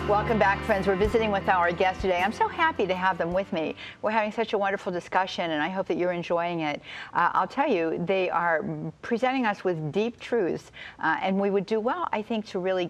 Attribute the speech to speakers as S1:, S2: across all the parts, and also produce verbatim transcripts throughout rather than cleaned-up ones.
S1: Welcome back, friends. We're visiting with our guest today. I'm so happy to have them with me. We're having such a wonderful discussion, and I hope that you're enjoying it. Uh, I'll tell you, they are presenting us with deep truths, uh, and we would do well, I think, to really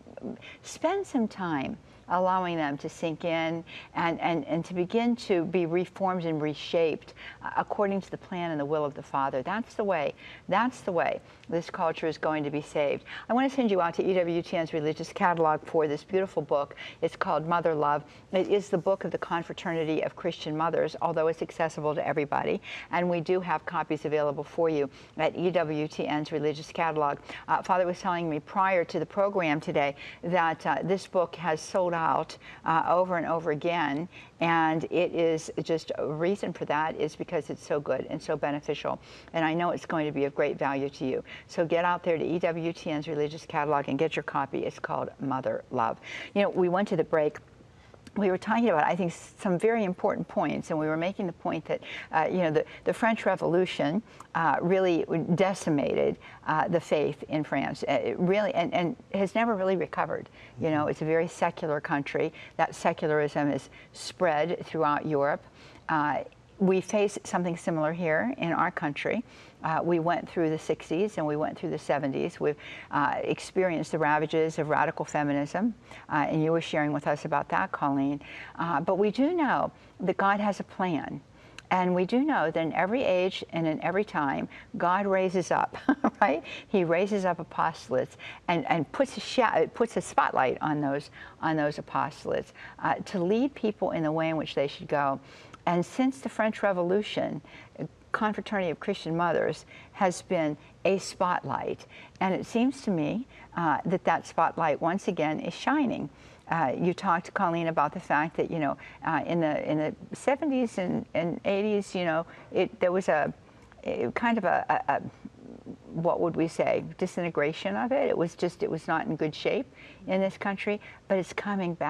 S1: spend some time allowing them to sink in and, and, and to begin to be reformed and reshaped uh, according to the plan and the will of the Father. That's the way. That's the way this culture is going to be saved. I want to send you out to E W T N's religious catalog for this beautiful book. It's called Mother Love. It is the book of the Confraternity of Christian Mothers, although it's accessible to everybody. And we do have copies available for you at E W T N's religious catalog. Uh, Father was telling me prior to the program today that uh, this book has sold out out uh, over and over again, and it is just a reason for that is because it's so good and so beneficial, and I know it's going to be of great value to you. So get out there to E W T N's religious catalog and get your copy. It's called Mother Love. You know, we went to the break. We were talking about, I think, some very important points, and we were making the point that, uh, you know, the, the French Revolution uh, really decimated uh, the faith in France. It really, and, and has never really recovered. You know, it's a very secular country. That secularism is spread throughout Europe. Uh, we face something similar here in our country. Uh, we went through the sixties and we went through the seventies. We've uh, experienced the ravages of radical feminism, uh, and you were sharing with us about that, Colleen. Uh, but we do know that God has a plan. And we do know that in every age and in every time, God raises up, right? He raises up apostolates and, and puts, a sh puts a spotlight on those, on those apostolates uh, to lead people in the way in which they should go. And since the French Revolution, Confraternity of Christian Mothers has been a spotlight. And it seems to me uh, that that spotlight, once again, is shining. Uh, you talked to Colleen about the fact that, you know, uh, in the in the seventies and, and eighties, you know, it there was a, a kind of a, a, a what would we say, disintegration of it. It was just, it was not in good shape in this country, but it's coming back.